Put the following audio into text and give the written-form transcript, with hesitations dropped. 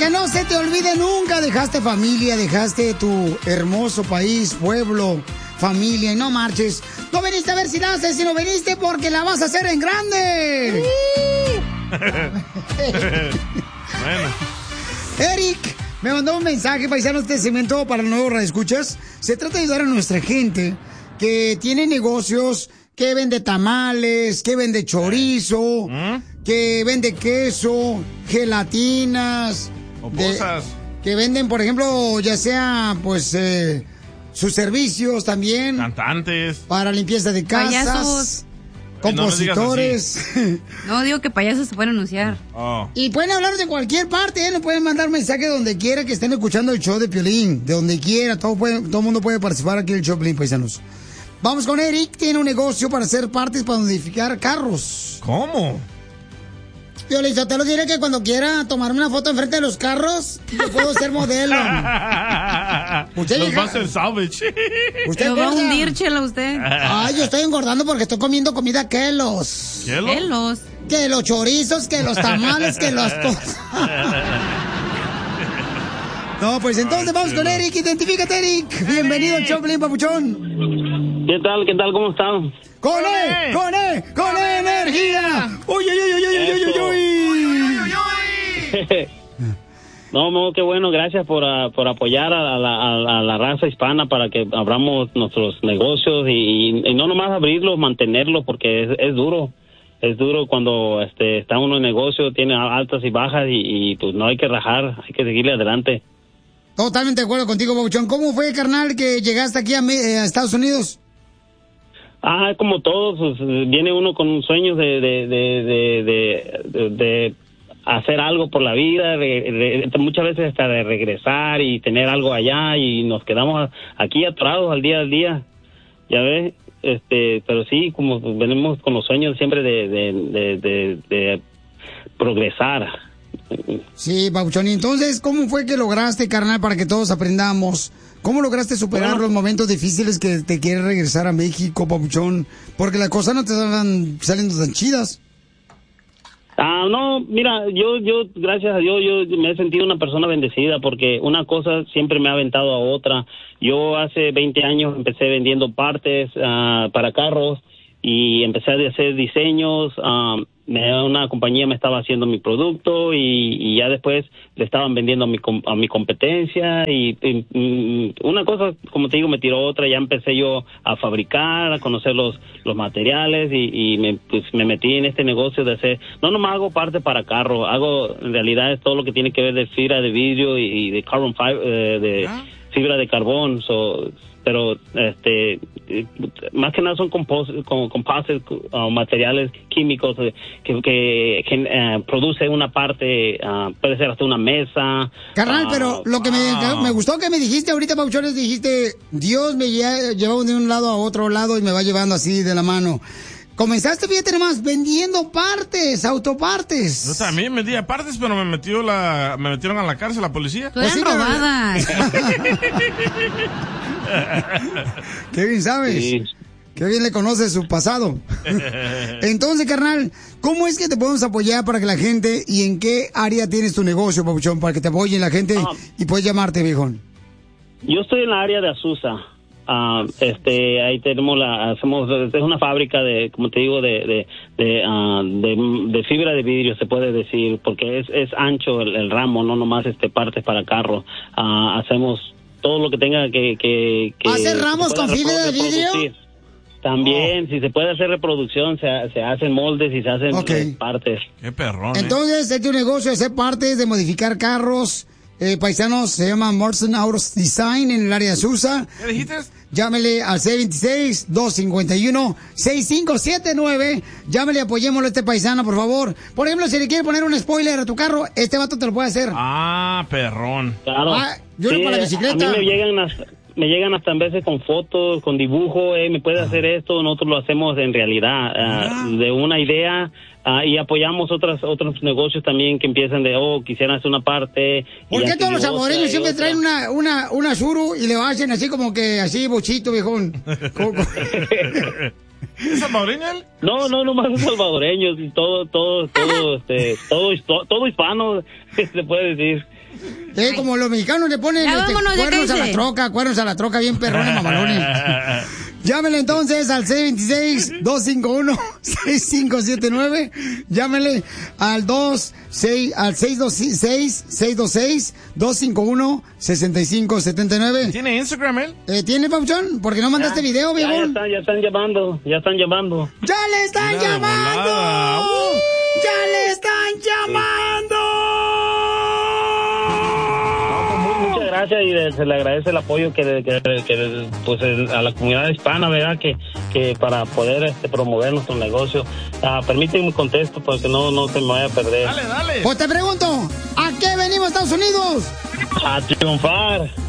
que no se te olvide nunca, dejaste familia, dejaste tu hermoso país, pueblo, familia, y no marches. No viniste a ver si la haces, sino viniste porque la vas a hacer en grande. Bueno. Eric me mandó un mensaje, paisanos, este segmento para el nuevo radioescuchas. Se trata de ayudar a nuestra gente que tiene negocios, que vende tamales, que vende chorizo, que vende queso, gelatinas, o cosas. Que venden, por ejemplo, ya sea, pues, sus servicios también. Cantantes. Para limpieza de casas. Payasos. Compositores. No, digo que payasos se pueden anunciar. Oh. Y pueden hablar de cualquier parte, nos pueden mandar mensaje donde quiera que estén escuchando el show de Piolín. De donde quiera, todo el mundo puede participar aquí en el show de Piolín, paisanos. Vamos con Eric, tiene un negocio para hacer partes para modificar carros. ¿Cómo? Piolín, yo te lo diré que cuando quiera tomarme una foto enfrente de los carros, yo puedo ser modelo. Los va a hacer salvage. ¿Usted lo va a engorda? hundir, chela, usted. Ay, yo estoy engordando porque estoy comiendo comida Kelos. ¿Kelos? Que los chorizos, que los tamales, que las cosas. No, pues entonces vamos con Eric. Identifícate, Eric. Bienvenido al show, Piolín, papuchón. ¿Qué tal? ¿Cómo están? ¡Con energía! ¡Uy, uy, uy, uy, uy, uy, uy! No, qué bueno, gracias por apoyar a la raza hispana para que abramos nuestros negocios y no nomás abrirlos, mantenerlos, porque es duro. Es duro cuando está uno en negocio, tiene altas y bajas y pues no hay que rajar, hay que seguirle adelante. Totalmente de acuerdo contigo, papuchón. ¿Cómo fue, carnal, que llegaste aquí a Estados Unidos? Como todos, pues, viene uno con sueños de hacer algo por la vida, muchas veces hasta de regresar y tener algo allá y nos quedamos aquí atorados al día, ya ves, pero sí, como venimos con los sueños siempre de progresar. Sí, papuchón. Y entonces, ¿cómo fue que lograste, carnal, para que todos aprendamos? ¿Cómo lograste superar los momentos difíciles que te quieres regresar a México, papuchón? Porque las cosas no te estaban saliendo tan chidas. No, mira, yo gracias a Dios, yo me he sentido una persona bendecida porque una cosa siempre me ha aventado a otra. Yo hace 20 años empecé vendiendo partes para carros y empecé a hacer diseños. Una compañía me estaba haciendo mi producto y ya después le estaban vendiendo a mi competencia y una cosa, como te digo, me tiró otra. Ya empecé yo a fabricar, a conocer los materiales y me metí en este negocio de hacer, no nomás hago parte para carro, hago en realidad es todo lo que tiene que ver de fibra de vidrio y de carbon fiber, de fibra de carbón, pero más que nada son composites, materiales químicos que produce una parte, puede ser hasta una mesa. Carnal, pero lo que me gustó que me dijiste ahorita, pauchones, dijiste, Dios me lleva de un lado a otro lado y me va llevando así de la mano. Comenzaste, fíjate nomás, vendiendo partes, autopartes. Yo también vendía partes, pero me metieron a la cárcel la policía. Todas robadas. Qué bien sabes. Sí. Qué bien le conoces su pasado. Entonces, carnal, ¿cómo es que te podemos apoyar para que la gente, y en qué área tienes tu negocio, papuchón, para que te apoye la gente y puedes llamarte, viejón? Yo estoy en la área de Azusa. Ahí tenemos es una fábrica de, como te digo, de fibra de vidrio, se puede decir, porque es ancho el ramo, no nomás partes para carro. Hacemos todo lo que tenga que ¿hacer ramos con fibra de vidrio? También, si se puede hacer reproducción, se hacen moldes y se hacen partes. Qué perrón. Entonces, es tu negocio de hacer partes, de modificar carros. Paisanos, se llama Morrison Autos Design en el área de Azusa. ¿Qué dijiste? Llámele al C26-251-6579. Llámele, apoyémoslo a este paisano, por favor. Por ejemplo, si le quiere poner un spoiler a tu carro, este vato te lo puede hacer. Perrón. Claro. Yo sí, para la bicicleta. A mí me llegan hasta en veces con fotos, con dibujo, me puede hacer esto, nosotros lo hacemos en realidad, de una idea. Y apoyamos otros negocios también que empiezan de, quisieran hacer una parte. ¿Por qué todos los salvadoreños siempre traen una suru y le hacen así como que así bochito, viejón? ¿Es salvadoreño él? No más salvadoreños, todo hispano, se puede decir. Como los mexicanos le ponen cuernos a la troca, bien perrones, mamalones. Llámenle entonces al 626-251-6579. Llámenle al 626-251-6579. ¿Tiene Instagram él? ¿Tiene, Pauchón? ¿Por qué no mandaste video, viejo? Ya están llamando. ¡Ya le están llamando! ¡Ya le están llamando! Muchas gracias y se le agradece el apoyo que pues a la comunidad hispana, ¿verdad? Que para poder promover nuestro negocio. Permíteme contesto porque no se me vaya a perder. Dale. Pues te pregunto, ¿a qué venimos, Estados Unidos? A triunfar.